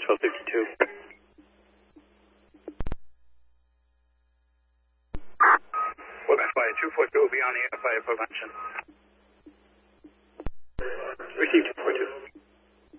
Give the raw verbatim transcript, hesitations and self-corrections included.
twelve fifty-two. Woodman Flight two four two will be on the air fire prevention. Received two four two.